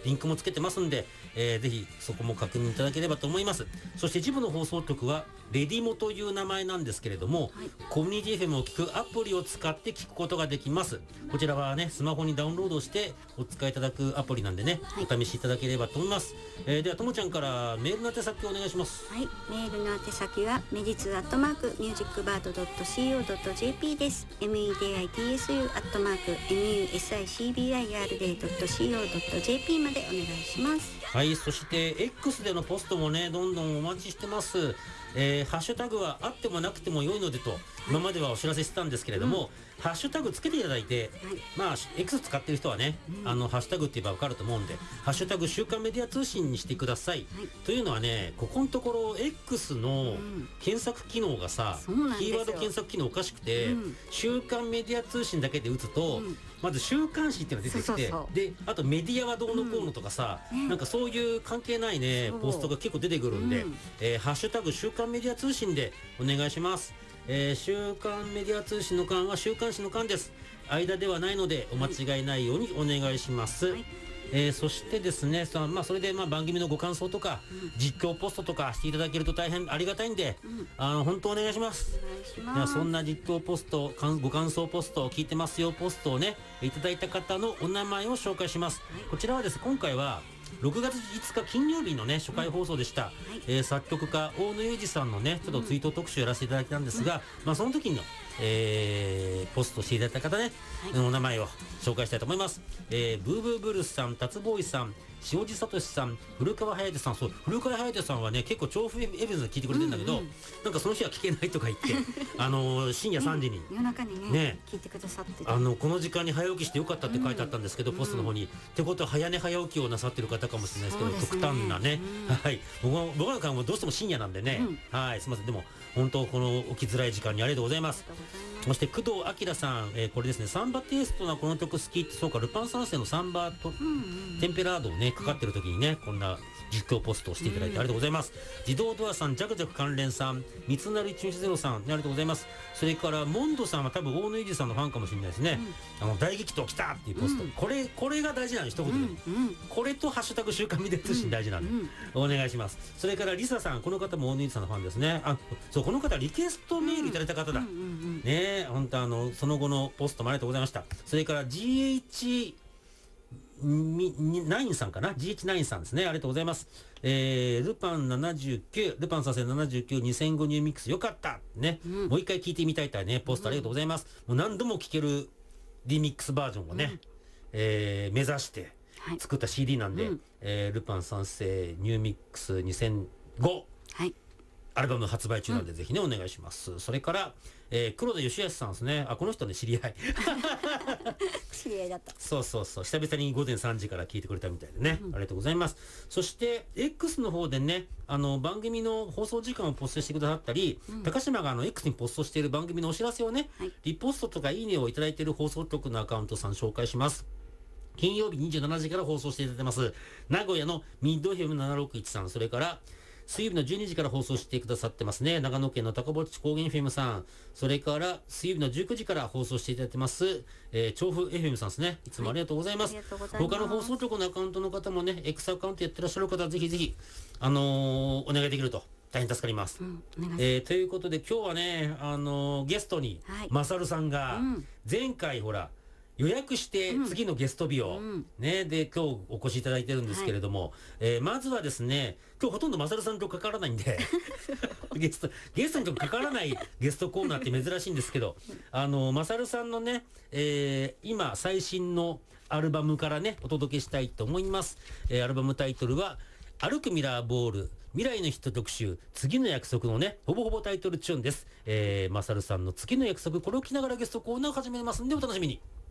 リンクもつけてますんで、ぜひそこも確認いただければと思います。そして一部の放送局はレディモという名前なんですけれども、コミュニティ FM を聞くアプリを使って聞くことができます。こちらはね、スマホにダウンロードしてお使いいただくアプリなんでね、お試しいただければと思います。ではともちゃんからメールの宛先をお願いします。 はい、メールの宛先はメディツ@musicbird.co.jp です。meditsu@musicbird.co.jp までお願いします。 はい、そして X でのポストもね、どんどんお待ちしてます。ハッシュタグはあってもなくても良いのでと、今まではお知らせしてたんですけれども、ハッシュタグつけていただいて、まあ X 使ってる人はね、ハッシュタグって言えば分かると思うんで、ハッシュタグ週刊メディア通信にしてください。というのはね、ここのところ X の検索機能がさ、キーワード検索機能おかしくて、週刊メディア通信だけで打つと、まず週刊誌っていうのが出てきて、であとメディアはどうのこうのとかさ、なんかそういう関係ないねポストが結構出てくるんで、ハッシュタグ週刊メディア通信でお願いします。週刊メディア通信の刊は週刊誌の刊です。間ではないのでお間違いないようにお願いします。そしてですね、それで番組のご感想とか、実況ポストとかしていただけると大変ありがたいんで、本当お願いします。そんな実況ポスト、ご感想ポスト、聞いてますよポストをねいただいた方のお名前を紹介します。こちらはですね、今回は6月5日金曜日のね初回放送でした、作曲家大野裕二さんのねちょっと追悼特集やらせていただいたんですが、その時の、ポストしていただいた方ね、お名前を紹介したいと思います。ブーブーブルスさん、タツボーイさん、塩地聡さん、古川隼人さん。そう、古川隼人さんはね結構調布エビスで聞いてくれてるんだけど、なんかその日は聞けないとか言って深夜3時に、 夜中にね聞いてくださってて、 この時間に早起きしてよかったって書いてあったんですけど、ポストの方にってことは早寝早起きをなさってる方かもしれないですけど、極端なね、はい、僕の会もどうしても深夜なんでね、はい、すみません。でも本当この起きづらい時間にありがとうございます。そして工藤明さん、これですね、サンバテイストなこの曲好きって、そうか、ルパン三世のサンバとテンペラードをねかかってる時にね、こんな実況ポストをしていただいてありがとうございます。自動ドアさん、ジャクジャク関連さん、三つなる一日ゼロさん、ありがとうございます。それからモンドさんは多分大野裕二さんのファンかもしれないですね。大激闘来たっていうポスト、これが大事なの、一言で、これとハッシュタグ週刊メディア通信大事なんで、お願いします。それからリサさん、この方も大野裕二さんのファンですね。そう、この方リクエストメールいただいた方だ、ね、本当その後のポストもありがとうございました。それから GH9 さんかな、 GH9 さんですね、ありがとうございます。ルパン79、ルパン三世79、2005ニューミックスよかったね、もう一回聞いてみたいとねポストありがとうございます。もう何度も聴けるリミックスバージョンをね、目指して作った CD なんで、ルパン三世ニューミックス2005、アルバム発売中なので、ぜひねお願いします。それから、黒田義康さんですね。この人ね知り合い知り合いだった。 そう久々に午前3時から聞いてくれたみたいでね、ありがとうございます。そして X の方でね、番組の放送時間をポストしてくださったり、高島がX にポストしている番組のお知らせをね、リポストとかいいねをいただいている放送局のアカウントさん紹介します。金曜日27時から放送していただいてます。名古屋のミッド FM761 さん、それから水曜日の12時から放送してくださってますね、長野県の高ぼっち高原 FM さん。それから水曜日の19時から放送していただいてます、調布 FM さんですね。いつもありがとうございます。他の放送局のアカウントの方もね、X アカウントやってらっしゃる方はぜひぜひお願いできると大変助かります。ということで今日はね、ゲストにマサルさんが、前回ほら予約して次のゲスト日を、ね、で今日お越しいただいてるんですけれども、まずはですね、今日ほとんどマサルさんと関わらないんでゲストにと関わらないゲストコーナーって珍しいんですけど、マサルさんのね、今最新のアルバムからねお届けしたいと思います。アルバムタイトルは歩くミラーボール未来のヒット特集次の約束のねほぼほぼタイトルチューンです。マサルさんの次の約束、これを聞きながらゲストコーナーを始めますんでお楽しみに。